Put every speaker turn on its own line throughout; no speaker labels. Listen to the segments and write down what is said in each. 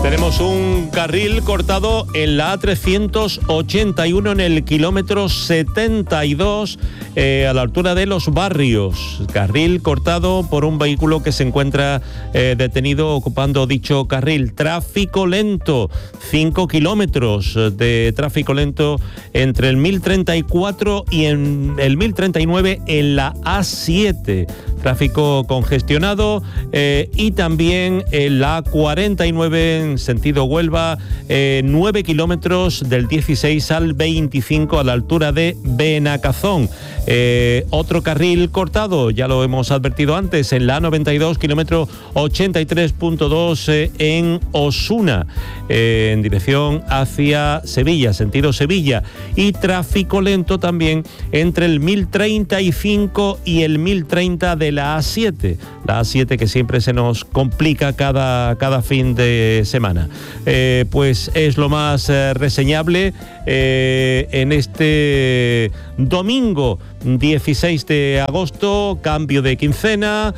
Tenemos un carril cortado en la A381 en el kilómetro 72 a la altura de Los Barrios. Carril cortado por un vehículo que se encuentra detenido ocupando dicho carril. Tráfico lento, 5 kilómetros de tráfico lento entre el 1034 y el 1039 en la A7. Tráfico congestionado y también en la A49 en sentido Huelva, 9 kilómetros del 16 al 25 a la altura de Benacazón. Otro carril cortado, ya lo hemos advertido antes, en la A92, kilómetro 83.2 en Osuna, en dirección hacia Sevilla, sentido Sevilla. Y tráfico lento también entre el 1035 y el 1030 de la A7. La A7 que siempre se nos complica cada fin de semana. Pues es lo más reseñable en este domingo 16 de agosto, cambio de quincena,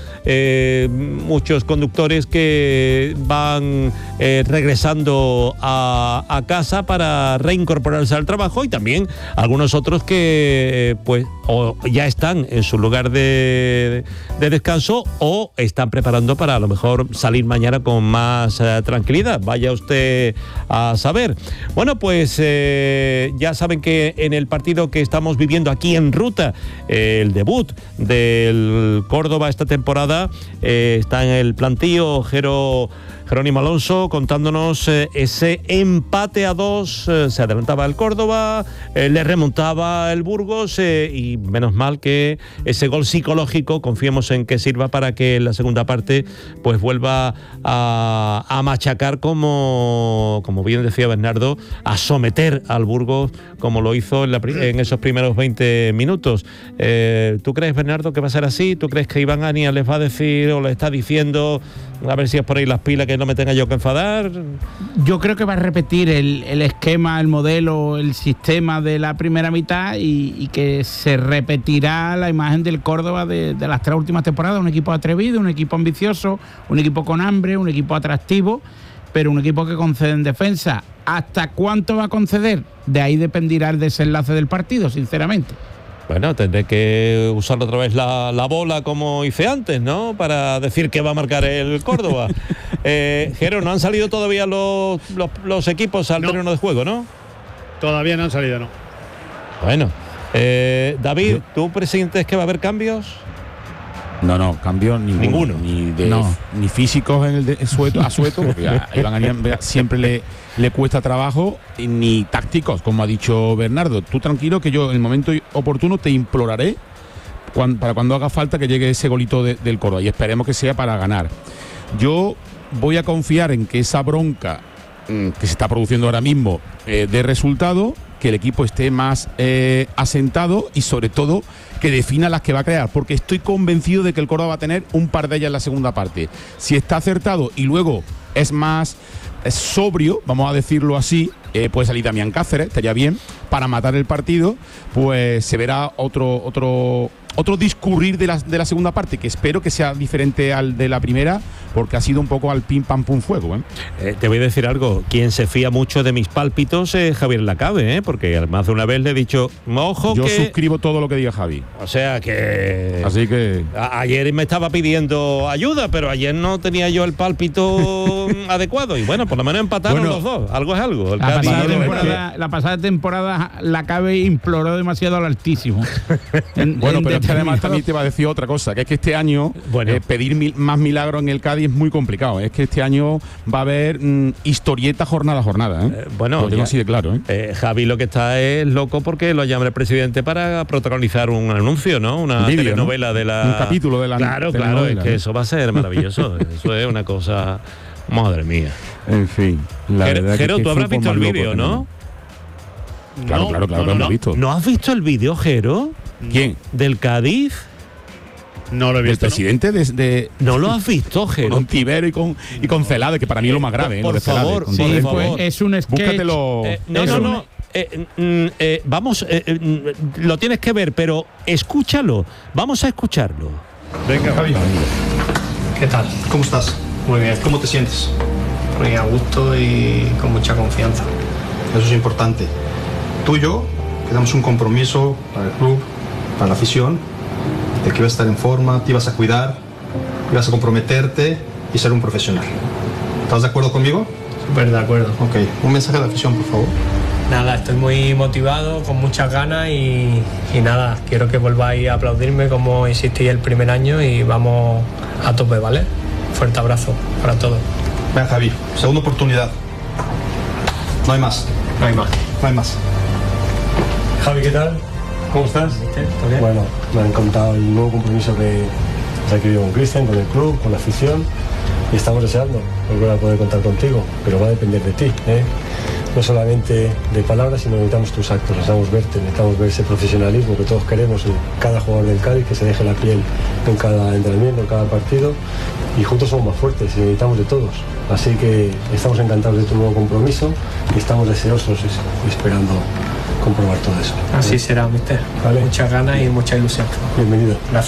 muchos conductores que van regresando a casa para reincorporarse al trabajo y también algunos otros que pues o ya están en su lugar de descanso o están preparando para a lo mejor salir mañana con más tranquilidad. Vaya usted a saber. Bueno, pues ya saben que en el partido que estamos viviendo aquí en Ruta, el debut del Córdoba esta temporada, está en el plantío Jerónimo Alonso contándonos ese empate a 2, se adelantaba el Córdoba, le remontaba el Burgos y menos mal que ese gol psicológico confiemos en que sirva para que en la segunda parte pues vuelva a machacar como bien decía Bernardo, a someter al Burgos como lo hizo en esos primeros 20 minutos. ¿Tú crees, Bernardo, que va a ser así? ¿Tú crees que Iván Ania les va a decir o le está diciendo a ver si es por ahí las pilas que no me tenga yo que enfadar?
Yo creo que va a repetir el esquema, el modelo, el sistema de la primera mitad y que se repetirá la imagen del Córdoba de las 3 últimas temporadas. Un equipo atrevido, un equipo ambicioso, un equipo con hambre, un equipo atractivo, pero un equipo que concede en defensa. ¿Hasta cuánto va a conceder? De ahí dependerá el desenlace del partido, sinceramente.
Bueno, tendré que usar otra vez la bola como hice antes, ¿no? Para decir que va a marcar el Córdoba. Jero, no han salido todavía los equipos al terreno de juego, ¿no?
Todavía no han salido, no.
Bueno, David, ¿tú presientes que va a haber cambios?
No, cambios ninguno. Ni físicos en el Sueto, porque a Iván Anián siempre le cuesta trabajo, ni tácticos, como ha dicho Bernardo. Tú tranquilo que yo en el momento oportuno te imploraré para cuando haga falta que llegue ese golito del Córdoba y esperemos que sea para ganar. Yo voy a confiar en que esa bronca que se está produciendo ahora mismo dé resultado, que el equipo esté más asentado y sobre todo que defina las que va a crear, porque estoy convencido de que el Córdoba va a tener un par de ellas en la segunda parte. Si está acertado y luego es más sobrio, vamos a decirlo así, puede salir Damián Cáceres, estaría bien, para matar el partido, pues se verá otro discurrir de la segunda parte, que espero que sea diferente al de la primera, porque ha sido un poco al pim pam pum fuego.
Te voy a decir algo, quien se fía mucho de mis pálpitos es Javier Lacabe, porque más de una vez le he dicho, ojo,
yo suscribo todo lo que diga Javi.
O sea que...
Así que...
Ayer me estaba pidiendo ayuda, pero ayer no tenía yo el pálpito adecuado, y bueno, por lo menos empataron los dos, algo es algo.
La pasada temporada Lacabe imploró demasiado al Altísimo.
Pero es que además también te va a decir otra cosa, que es que este año pedir más milagros en el Cádiz es muy complicado. Es que este año va a haber historieta jornada a jornada. Lo tengo así de claro.
Javi lo que está es loco porque lo llama el presidente para protagonizar un anuncio, ¿no? Una telenovela, ¿no?
Un capítulo de la
Claro, es que eso va a ser maravilloso. Eso es una cosa... Madre mía.
En fin.
Jero, tú habrás visto el vídeo, ¿no?
Claro, lo hemos visto.
¿No has visto el vídeo, Jero?
¿Quién?
¿Del Cádiz?
No lo he visto.
El presidente de
¿No lo has visto, Jero?
Con Tibero y con Celade, que para mí es lo más grave.
Por favor,
es un sketch.
Búscatelo.
Vamos, lo tienes que ver, pero escúchalo. Vamos a escucharlo.
Venga, Javi.
¿Qué tal? ¿Cómo estás? Muy bien. ¿Cómo te sientes? muy a gusto y con mucha confianza.
Eso es importante. Tú y yo quedamos un compromiso para el club, para la afición, de que ibas a estar en forma, te ibas a cuidar, ibas a comprometerte y ser un profesional. ¿Estás de acuerdo conmigo?
Súper de acuerdo.
Ok, un mensaje a la afición, por favor.
Nada, estoy muy motivado, con muchas ganas y nada, quiero que volváis a aplaudirme como hicisteis el primer año y vamos a tope, ¿vale? Fuerte abrazo para todos.
Ven, Javi, segunda oportunidad. No hay más.
No hay más.
No hay más.
Javi, ¿qué tal? ¿Cómo estás?
¿Todo bien?
Bueno, me ha encantado el nuevo compromiso que has adquirido con Cristian, con el club, con la afición, y estamos deseando volver a poder contar contigo, pero va a depender de ti, ¿eh? No solamente de palabras, sino necesitamos tus actos, necesitamos verte, necesitamos ver ese profesionalismo que todos queremos en cada jugador del Cádiz, que se deje la piel en cada entrenamiento, en cada partido, y juntos somos más fuertes y necesitamos de todos. Así que estamos encantados de tu nuevo compromiso y estamos deseosos y esperando comprobar todo eso.
Así será, mister.
¿Vale?
Muchas ganas y mucha ilusión.
Bienvenido.
Gracias.